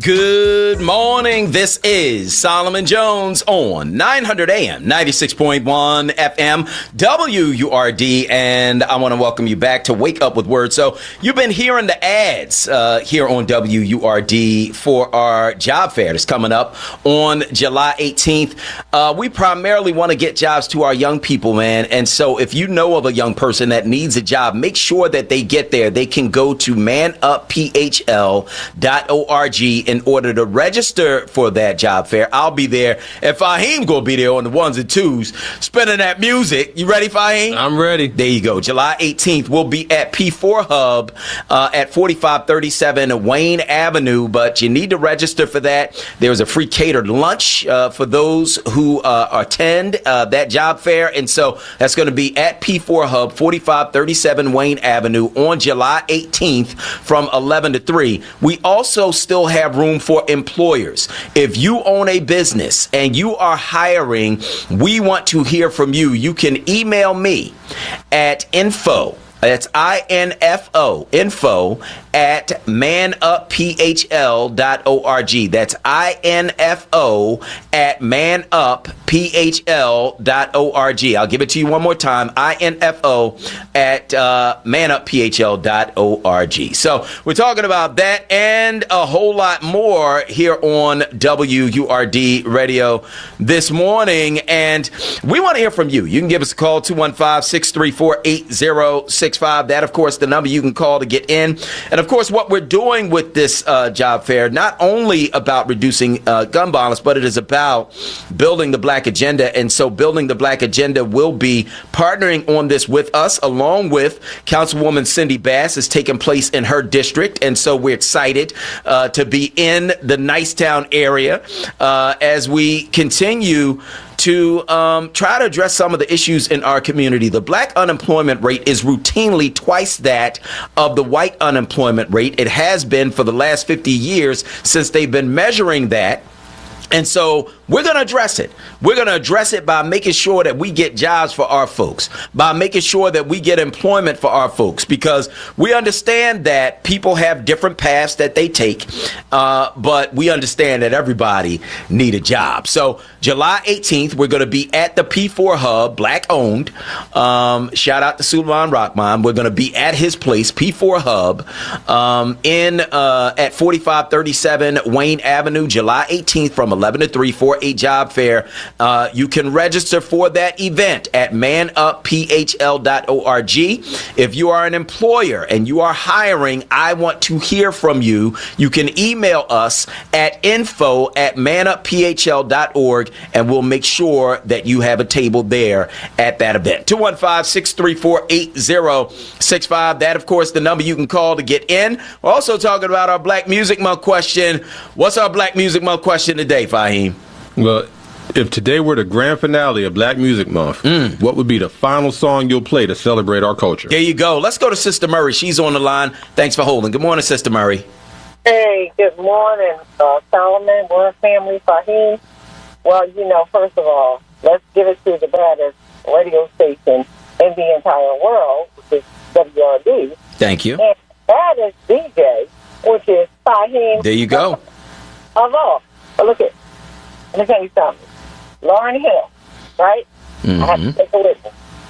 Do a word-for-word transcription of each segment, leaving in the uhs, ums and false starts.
Good morning. This is Solomon Jones on nine hundred A M, ninety-six point one F M, W U R D, and I want to welcome you back to Wake Up with Word. So you've been hearing the ads uh, here on W U R D for our job fair that's coming up on July eighteenth. Uh, we primarily want to get jobs to our young people, man, and so if you know of a young person that needs a job, make sure that they get there. They can go to man up p h l dot org in order to register for that job fair. I'll be there, and Fahim gonna be there on the ones and twos, spinning that music. You ready, Fahim? I'm ready. There you go. July eighteenth, we'll be at P four Hub uh, at forty-five thirty-seven Wayne Avenue, but you need to register for that. There's a free catered lunch uh, for those who uh, attend uh, that job fair, and so that's going to be at P four Hub, forty-five thirty-seven Wayne Avenue on July eighteenth from eleven to three. We also still have room for employers. If you own a business and you are hiring, we want to hear from you. You can email me at info. That's I N F O, info at man up p h l dot org. That's I N F O at man up p h l dot org. I'll give it to you one more time. I N F O at uh, man up p h l dot org. So we're talking about that and a whole lot more here on W U R D Radio this morning. And we want to hear from you. You can give us a call, two one five, six three four, eight zero six five. That, of course, the number you can call to get in. And, of course, what we're doing with this uh, job fair, not only about reducing uh, gun violence, but it is about building the black agenda. And so building the black agenda will be partnering on this with us, along with Councilwoman Cindy Bass. Is taking place in her district. And so we're excited uh, to be in the Nicetown area uh, as we continue to um, try to address some of the issues in our community. The black unemployment rate is routinely twice that of the white unemployment rate. It has been for the last fifty years since they've been measuring that. And so we're going to address it. We're going to address it by making sure that we get jobs for our folks, by making sure that we get employment for our folks, because we understand that people have different paths that they take, uh, but we understand that everybody need a job. So July eighteenth, we're going to be at the P four Hub, black owned. Um, shout out to Suleiman Rahman. We're going to be at his place, P four Hub, um, in uh, at forty-five thirty-seven Wayne Avenue, July eighteenth from eleven to three for a job fair. Uh, you can register for that event at man up p h l dot org. If you are an employer and you are hiring, I want to hear from you. You can email us at info at man up p h l dot org, and we'll make sure that you have a table there at that event. two one five, six three four, eight zero six five. That, of course, the number you can call to get in. We're also talking about our Black Music Month question. What's our Black Music Month question today, Fahim? Well, if today were the grand finale of Black Music Month, mm. what would be the final song you'll play to celebrate our culture? There you go. Let's go to Sister Murray. She's on the line. Thanks for holding. Good morning, Sister Murray. Hey, good morning, uh, Solomon, Word Family, Fahim. Well, you know, first of all, let's give it to the baddest radio station in the entire world, which is W R D. Thank you. And baddest D J, which is Fahim. There you go. Of all. But look at, let me tell you something. Lauryn Hill, right? Mm-hmm. I have to take a listen.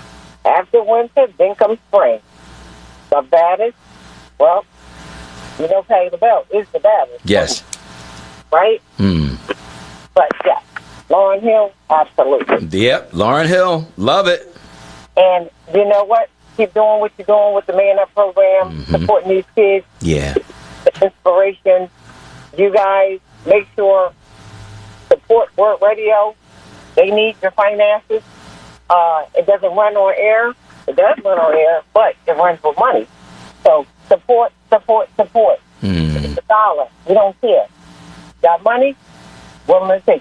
After winter, then comes spring. The baddest, well, you know, Pay the Bell is the baddest. Yes. Right? Mm. But, yeah, Lauryn Hill, absolutely. Yep, Lauryn Hill. Love it. And you know what? Keep doing what you're doing with the Man Up program, mm-hmm. supporting these kids. Yeah. The inspiration. You guys, make sure, support Word Radio. They need your finances. Uh, it doesn't run on air. It does run on air, but it runs with money. So support, support, support. Mm. It's a dollar. We don't care. Got money? Willing to take it.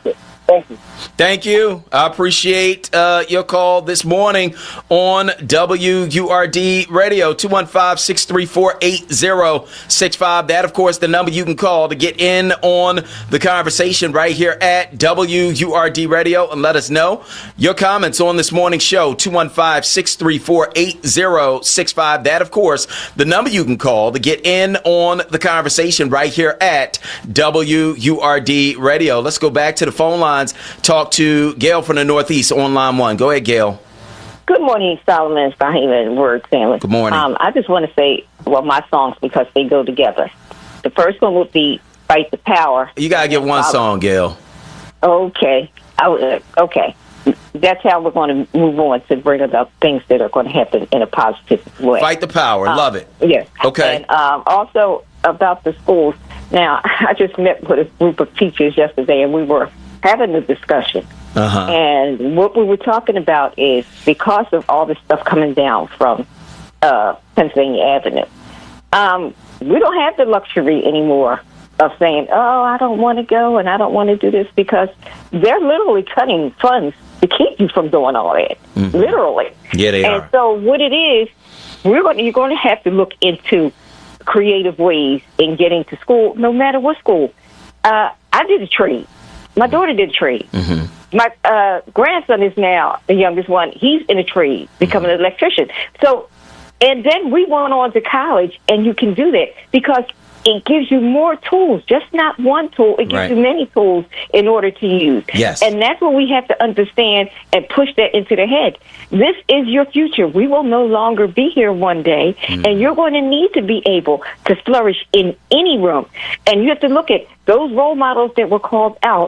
Thank you. Thank you. I appreciate uh, your call this morning on W U R D Radio, two one five, six three four, eight zero six five. That, of course, the number you can call to get in on the conversation right here at W U R D Radio and let us know your comments on this morning's show, two one five, six three four, eight zero six five. That, of course, the number you can call to get in on the conversation right here at W U R D Radio. Let's go back to the phone lines. Talk to Gail from the Northeast on line one. Go ahead, Gail. Good morning, Solomon, Fahim, and Word family. Good morning. Um, I just want to say, well, my songs, because they go together. The first one would be Fight the Power. You got to get one song, Gail. Okay. I, uh, okay. That's how we're going to move on to bring about things that are going to happen in a positive way. Fight the Power. Um, Love it. Yes. Okay. And um, also about the schools. Now, I just met with a group of teachers yesterday, and we were having a discussion. Uh-huh. And what we were talking about is because of all this stuff coming down from uh, Pennsylvania Avenue, um, we don't have the luxury anymore of saying, oh, I don't want to go and I don't want to do this, because they're literally cutting funds to keep you from doing all that. Mm-hmm. Literally. Yeah, they and are. So what it is, we're going to, you're going to have to look into creative ways in getting to school, no matter what school. Uh, I did a trade. My daughter did a trade. Mm-hmm. My uh, grandson is now the youngest one. He's in a trade, becoming an electrician. So, and then we went on to college, and you can do that because it gives you more tools, just not one tool. It gives right. you many tools in order to use. Yes. And that's what we have to understand and push that into the head. This is your future. We will no longer be here one day, mm. and you're going to need to be able to flourish in any room. And you have to look at those role models that were called out.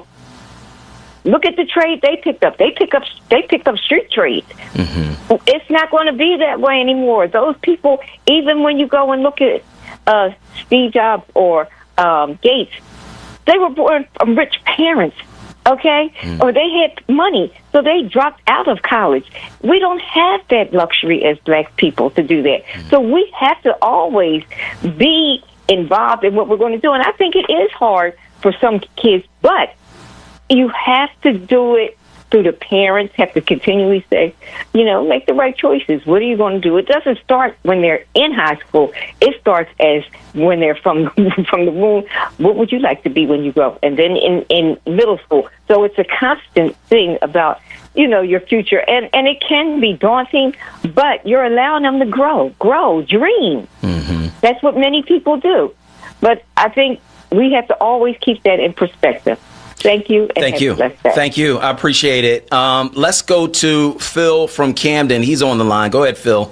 Look at the trade they picked up. They pick up. They picked up street trades. Mm-hmm. It's not going to be that way anymore. Those people, even when you go and look at uh, Steve Jobs or um, Gates, they were born from rich parents, okay? Mm. Or they had money, so they dropped out of college. We don't have that luxury as black people to do that. Mm. So we have to always be involved in what we're going to do. And I think it is hard for some kids, but you have to do it through the parents, have to continually say, you know, make the right choices. What are you going to do? It doesn't start when they're in high school. It starts as when they're from from the womb. What would you like to be when you grow up? And then in, in middle school. So it's a constant thing about, you know, your future. And, and it can be daunting, but you're allowing them to grow, grow, dream. Mm-hmm. That's what many people do. But I think we have to always keep that in perspective. Thank you. And Thank you. Thank you. I appreciate it. Um, let's go to Phil from Camden. He's on the line. Go ahead, Phil.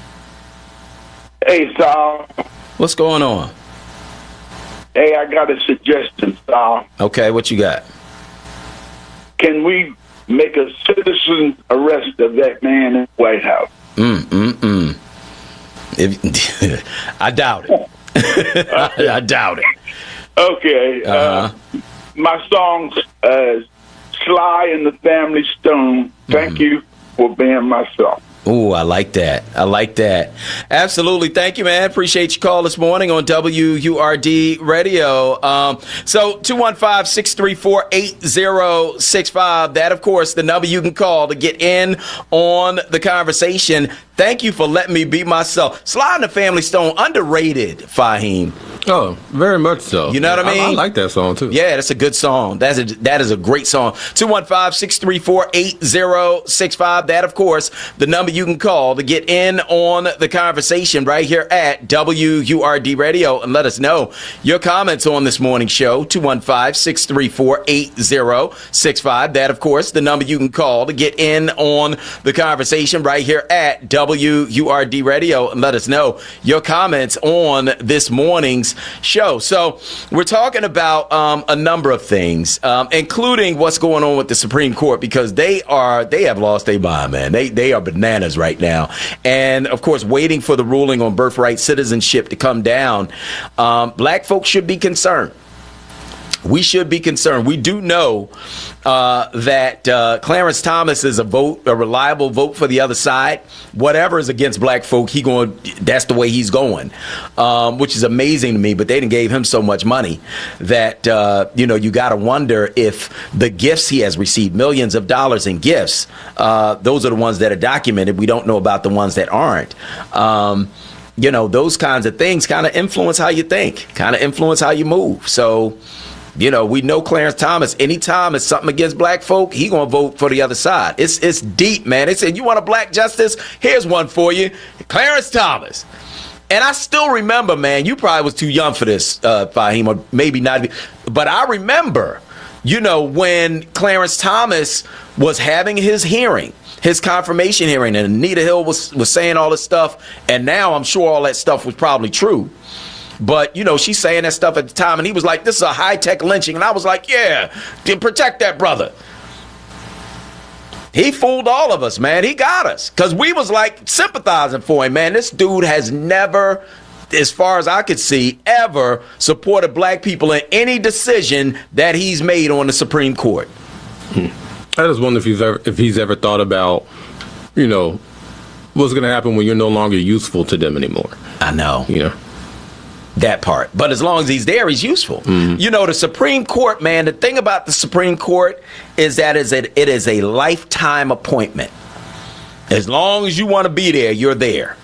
Hey, Sal. What's going on? Hey, I got a suggestion, Sal. Okay, what you got? Can we make a citizen arrest of that man in the White House? Mm, mm, mm. If, I doubt it. I, I doubt it. Okay. Uh-huh. Uh, my song's uh, Sly and the Family Stone. Thank mm-hmm. you for being my song. Ooh, I like that. I like that. Absolutely. Thank you, man. Appreciate your call this morning on W U R D Radio. Um, so two one five, six three four, eight zero six five. That, of course, the number you can call to get in on the conversation. Thank you for letting me be myself. Sly and the Family Stone, underrated, Fahim. Oh, very much so. You know what I mean? I, I like that song, too. Yeah, that's a good song. That's a, that is a great song. two one five, six three four, eight zero six five. That, of course, the number you can call to get in on the conversation right here at W U R D Radio and let us know your comments on this morning's show. two one five, six three four, eight zero six five. That, of course, the number you can call to get in on the conversation right here at W U R D Radio and let us know your comments on this morning's show. So we're talking about um, a number of things, um, including what's going on with the Supreme Court, because they are they have lost their mind, man. They they are bananas right now, and of course, waiting for the ruling on birthright citizenship to come down. Um, black folks should be concerned. we should be concerned. We do know uh, that uh, Clarence Thomas is a vote, a reliable vote for the other side. Whatever is against black folk, he going. That's the way he's going, um, which is amazing to me. But they didn't gave him so much money that uh, you know you got to wonder if the gifts he has received, millions of dollars in gifts, uh, those are the ones that are documented. We don't know about the ones that aren't. Um, you know, those kinds of things kind of influence how you think, kind of influence how you move. So. You know, we know Clarence Thomas, anytime it's something against black folk, he going to vote for the other side. It's it's deep, man. They said, you want a black justice? Here's one for you. Clarence Thomas. And I still remember, man, you probably was too young for this, uh, Fahim, or maybe not. But I remember, you know, when Clarence Thomas was having his hearing, his confirmation hearing, and Anita Hill was, was saying all this stuff. And now I'm sure all that stuff was probably true. But, you know, she's saying that stuff at the time, and he was like, this is a high-tech lynching. And I was like, yeah, protect that brother. He fooled all of us, man. He got us. Because we was, like, sympathizing for him, man. This dude has never, as far as I could see, ever supported black people in any decision that he's made on the Supreme Court. Hmm. I just wonder if he's ever, if he's ever thought about, you know, what's going to happen when you're no longer useful to them anymore. I know. You know. That part. But as long as he's there, he's useful. Mm-hmm. You know, the Supreme Court, man, the thing about the Supreme Court is that is it, it is a lifetime appointment. As long as you want to be there, you're there.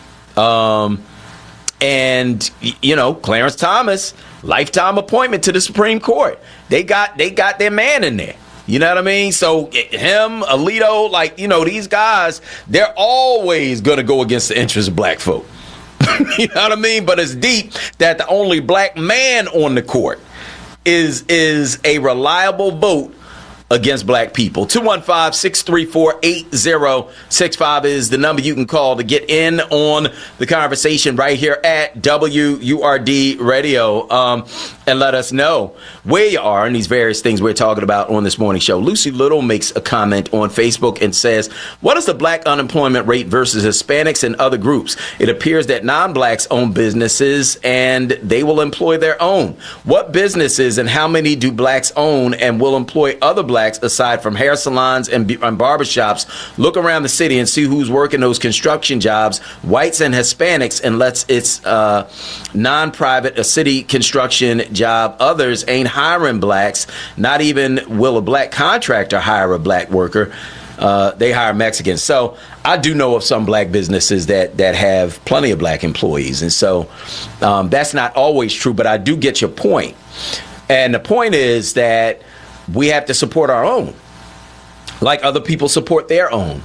Um, and, you know, Clarence Thomas, lifetime appointment to the Supreme Court. They got they got their man in there. You know what I mean? So him, Alito, like, you know, these guys, they're always going to go against the interests of black folk. You know what I mean? But it's deep that the only black man on the court is is a reliable vote against black people. two one five, six three four, eight zero six five is the number you can call to get in on the conversation right here at W U R D Radio, um, and let us know where you are in these various things we're talking about on this morning show. Lucy Little makes a comment on Facebook and says, what is the black unemployment rate versus Hispanics and other groups? It appears that non-blacks own businesses and they will employ their own. What businesses and how many do blacks own and will employ other blacks aside from hair salons and, and barbershops? Look around the city and see who's working those construction jobs, whites and Hispanics, unless it's uh, non-private, a city construction job. Others ain't hiring blacks. Not even will a black contractor hire a black worker. Uh, they hire Mexicans. So I do know of some black businesses that that have plenty of black employees. And so um, that's not always true, but I do get your point. And the point is that we have to support our own, like other people support their own.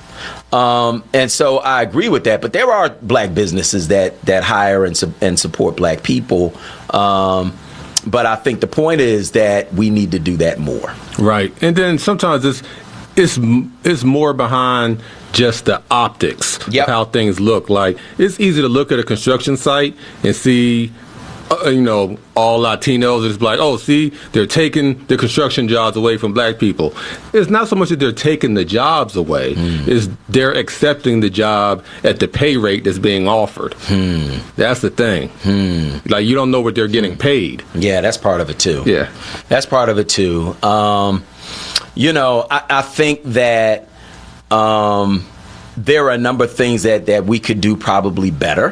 Um, and so I agree with that. But there are black businesses that that hire and, su- and support black people. Um, but I think the point is that we need to do that more. Right. And then sometimes it's it's it's more behind just the optics yep. of how things look. Like, it's easy to look at a construction site and see, Uh, you know, all Latinos. It's like, oh, see, they're taking the construction jobs away from black people. It's not so much that they're taking the jobs away. Mm. It's they're accepting the job at the pay rate that's being offered. Mm. That's the thing. Mm. Like, you don't know what they're getting paid. Yeah, that's part of it, too. Yeah. That's part of it, too. Um, you know, I, I think that um, there are a number of things that, that we could do probably better.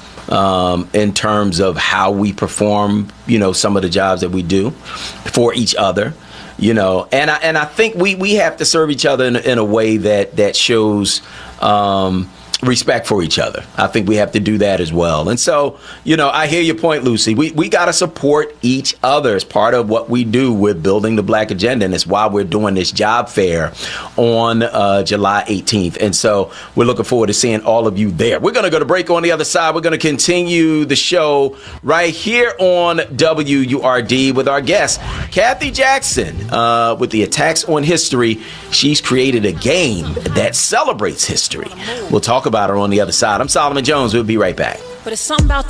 Um, in terms of how we perform, you know, some of the jobs that we do for each other, you know, and I and I think we, we have to serve each other in, in a way that that shows um, respect for each other. I think we have to do that as well. And so, you know, I hear your point, Lucy. We we got to support each other as part of what we do with building the black agenda. And it's why we're doing this job fair on uh, July eighteenth. And so we're looking forward to seeing all of you there. We're going to go to break on the other side. We're going to continue the show right here on W U R D with our guest, Kathy Jackson, uh, with the Attacks on History. She's created a game that celebrates history. We'll talk about her on the other side. I'm Solomon Jones. We'll be right back. But it's something about